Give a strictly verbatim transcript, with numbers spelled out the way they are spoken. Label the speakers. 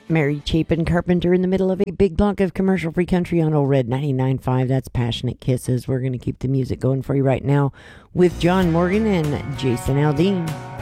Speaker 1: Mary Chapin Carpenter in the middle of a big block of commercial-free country on Old Red ninety-nine point five. That's Passionate Kisses. We're going to keep the music going for you right now with John Morgan and Jason Aldean.